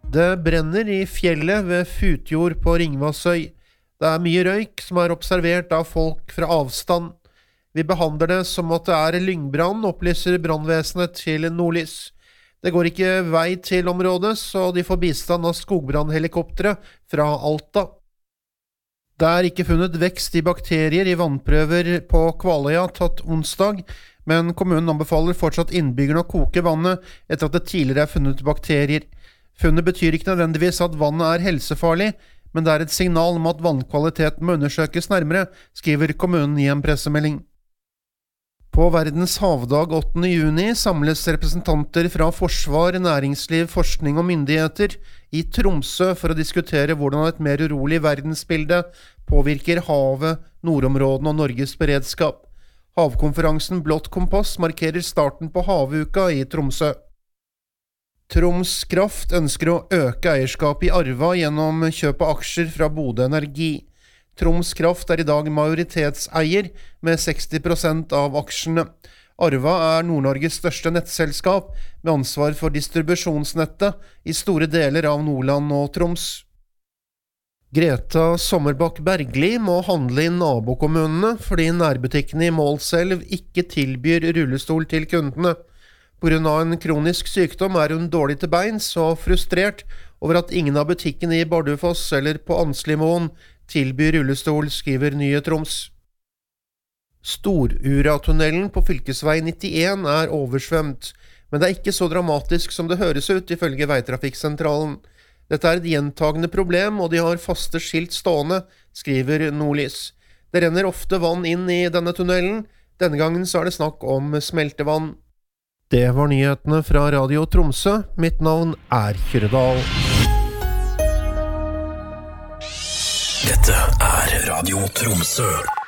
Det brenner I fjellet ved Futjord på Ringvassøy. Det mye røyk som observert av folk fra avstand. Vi behandler det som at det lyngbrann, opplyser brannvesenet til Nordlys. Det går ikke vei til området, så de får bistand av skogbrannhelikoptre fra Alta. Det ikke funnet vekst I bakterier I vannprøver på Kvaløya tatt onsdag, men kommunen anbefaler fortsatt innbyggerne å koke vannet etter at det tidligere funnet bakterier. Funnet betyr ikke nødvendigvis at vannet helsefarlig, men det et signal om at vannkvaliteten må undersøkes nærmere, skriver kommunen I en pressemelding. På verdens havdag 8. juni samles representanter fra forsvar, næringsliv, forskning og myndigheter I Tromsø for å diskutere hvordan et mer urolig verdensbilde påvirker havet, nordområdene og Norges beredskap. Havkonferansen Blått Kompass markerer starten på havuka I Tromsø. Troms Kraft ønsker å øke eierskap I Arva gjennom kjøp av aksjer fra Bodø Energi. Troms Kraft I dag majoritetseier med 60% av aksjene. Arva Nord-Norges største nettselskap med ansvar for distribusjonsnettet I store deler av Nordland og Troms. Greta Sommerbakk Bergli må handle I nabokommunene fordi nærbutikkene I Målselv ikke tilbyr rullestol til kundene. På grunn av en kronisk sykdom hun dårlig til beins og frustrert over at ingen av butikkene I Bardufoss eller på Anslimoen tilbyr rullestol, skriver Nye Troms. Storuratunnelen på fylkesvei 91 oversvømt, men det ikke så dramatisk som det høres ut ifølge Veitrafikksentralen. Dette et gjentagende problem, og de har faste skilt stående, skriver Nordlys. Det renner ofte vann inn I denne tunnelen, denne gangen så det snakk om smeltevann. Det var nyhetene fra Radio Tromsø. Mitt navn Kyrredal. Dette Radio Tromsø.